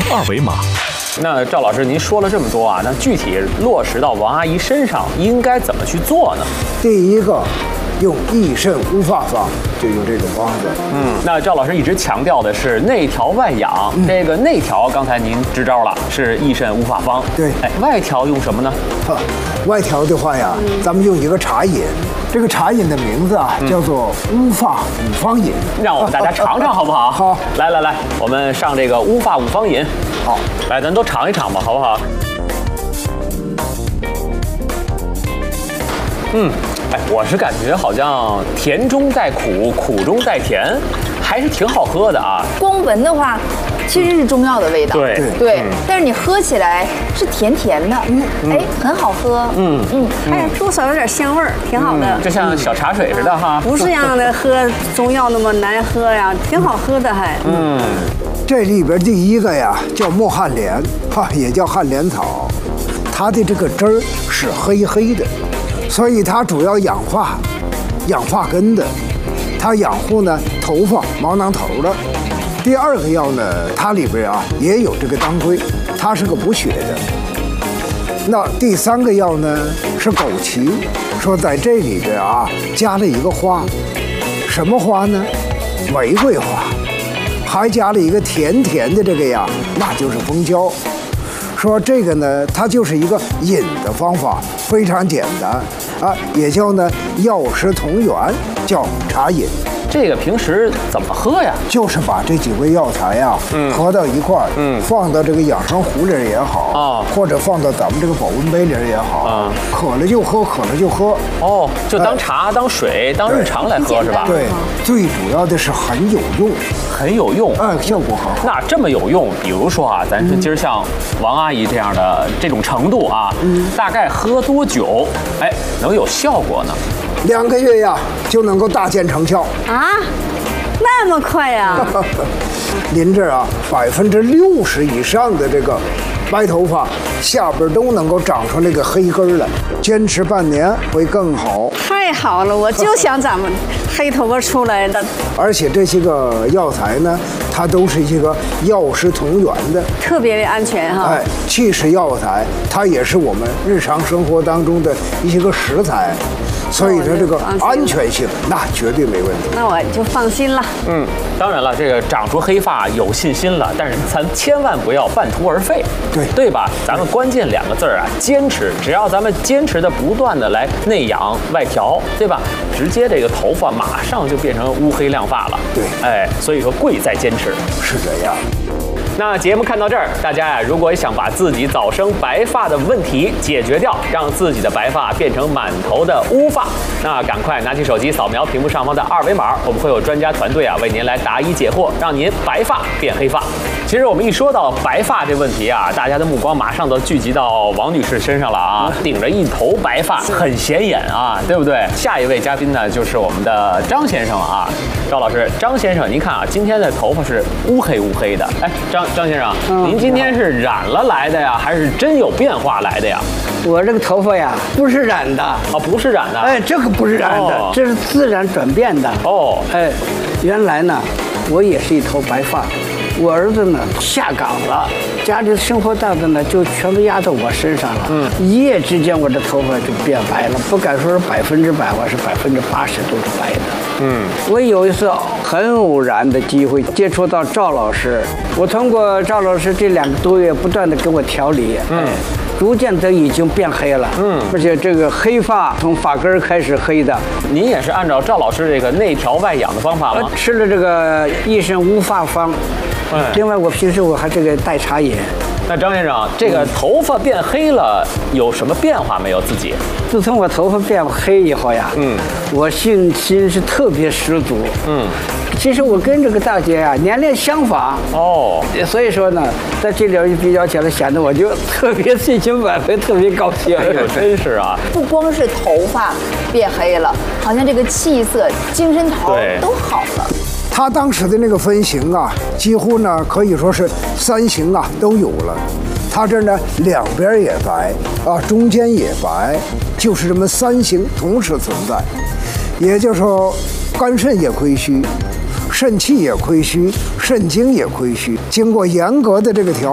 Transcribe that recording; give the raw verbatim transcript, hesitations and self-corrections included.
二维码。 那赵老师，您说了这么多啊，那具体落实到王阿姨身上，应该怎么去做呢？ 第一个，用益肾乌发方，就用这种方子。 嗯，那赵老师一直强调的是内调外养，嗯、这个内调刚才您支招了，是益肾乌发方。 对， 哎，外调用什么呢？ 哈，外调的话呀，嗯、咱们用一个茶饮。这个茶饮的名字啊，嗯、叫做乌发五方饮。 让我们大家尝尝好不好？ 好， 来来来，我们上这个乌发五方饮。好，来，咱都尝一尝吧，好不好？嗯，哎，我是感觉好像甜中带苦，苦中带甜，还是挺好喝的啊。 光闻的话，其实是中药的味道。 对对，嗯、但是你喝起来是甜甜的，嗯，哎，很好喝。嗯嗯，哎，多少有点香味儿，挺好的、嗯。 就像小茶水似的哈。 不是让的喝中药那么难喝呀，挺好喝的还。 嗯， 这里边第一个呀叫墨旱莲，哈，也叫旱莲草，它的这个汁儿是黑黑的。所以它主要养发、养发根的，它养护呢头发、毛囊头的。第二个药呢，它里边啊也有这个当归，它是个补血的。那第三个药呢是枸杞，说在这里边啊加了一个花，什么花呢？玫瑰花，还加了一个甜甜的这个呀，那就是蜂胶。说这个呢，它就是一个饮的方法，非常简单啊，也叫呢药食同源，叫茶饮。 这个平时怎么喝呀？ 就是把这几味药材呀、啊，嗯，合到一块儿，嗯，放到这个养生壶里也好啊，或者放到咱们这个保温杯里也好啊，渴了就喝，渴了就喝。 哦，就当茶、哎、当水、当日常来喝是吧？ 对，最主要的是很有用， 很有用， 哎，效果很好。 那这么有用，比如说啊，咱说今儿像王阿姨这样的这种程度啊，嗯，大概喝多久，哎，能有效果呢？ 两个月呀，就能够大见成效啊，那么快呀！ 您这啊，百分之六十以上的这个白头发下边都能够长出那个黑根来，坚持半年会更好。 太好了，我就想咱们黑头发出来的。 而且这些个药材呢，它都是一个药食同源的， 特别的安全哈。 哎，气食药材，它也是我们日常生活当中的一些个食材。所以说这个安全性那绝对没问题， 那我就放心了。 嗯，当然了，这个长出黑发有信心了，但是咱千万不要半途而废， 对对吧？咱们关键两个字儿啊，坚持。只要咱们坚持的不断的来内养外调，对吧？直接这个头发马上就变成乌黑亮发了。 对， 哎，所以说贵在坚持。 是这样。 那节目看到这儿，大家呀，如果想把自己早生白发的问题解决掉，让自己的白发变成满头的乌发，那赶快拿起手机扫描屏幕上方的二维码，我们会有专家团队啊为您来答疑解惑，让您白发变黑发。其实我们一说到白发这问题啊，大家的目光马上都聚集到王女士身上了啊，顶着一头白发，很显眼啊，对不对？下一位嘉宾呢，就是我们的张先生啊，赵老师，张先生，您看啊，今天的头发是乌黑乌黑的，哎，张。张先生，嗯、您今天是染了来的呀，还是真有变化来的呀？ 我这个头发呀，不是染的啊、 哦，不是染的。 哎，这个不是染的，哦、这是自然转变的。 哦， 哎，原来呢，我也是一头白发，我儿子呢下岗了，家里生活担子呢就全都压到我身上了。嗯，一夜之间我的头发就变白了，不敢说是百分之百，我是百分之八十都是白的。嗯，我有一次很偶然的机会接触到赵老师，我通过赵老师这两个多月不断的给我调理，嗯，逐渐的已经变黑了，嗯，而且这个黑发从发根开始黑的。 您也是按照赵老师这个内调外养的方法吗？ 我吃了这个益肾乌发方，嗯，另外我平时我还这个带茶饮。 那张先生，这个头发变黑了，有什么变化没有？自己？ 自从我头发变黑以后呀，嗯，我信心是特别十足，嗯。其实我跟这个大姐啊年龄相仿哦，所以说呢，在这里一比较起来，显得我就特别信心满分，特别高兴。 哎呦，真是啊！ 不光是头发变黑了，好像这个气色、精神头都好了。 他当时的那个分型啊，几乎呢可以说是三型啊都有了。他这呢两边也白啊，中间也白，就是这么三型同时存在。也就是说，肝肾也亏虚，肾气也亏虚，肾精也亏虚。经过严格的这个调